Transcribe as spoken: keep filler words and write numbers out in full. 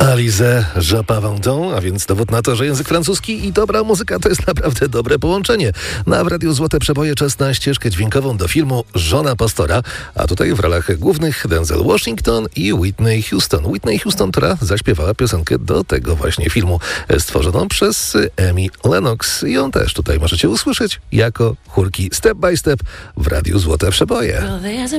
Alizé, Je Pavardon, a więc dowód na to, że język francuski i dobra muzyka to jest naprawdę dobre połączenie. Na w Radiu Złote Przeboje czas na ścieżkę dźwiękową do filmu Żona Pastora, a tutaj w rolach głównych Denzel Washington i Whitney Houston. Whitney Houston, która zaśpiewała piosenkę do tego właśnie filmu, stworzoną przez Amy Lennox. I ją też tutaj możecie usłyszeć jako chórki Step by Step w Radiu Złote Przeboje.